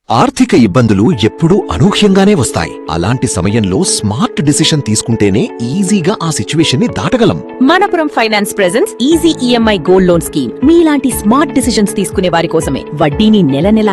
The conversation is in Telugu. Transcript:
ఆర్థిక ఇబ్బందులు ఎప్పుడూ అనూహ్యంగానే వస్తాయి. అలాంటి సమయంలో స్మార్ట్ డిసిషన్ తీసుకుంటేనే ఈజీగా ఆ సిచ్యువేషన్ ని దాటగలం. Manappuram finance presents easy EMI gold loan scheme. మీలాంటి స్మార్ట్ డిసిషన్స్ తీసుకునే వారి కోసమే. వడ్డీని నెల నెలా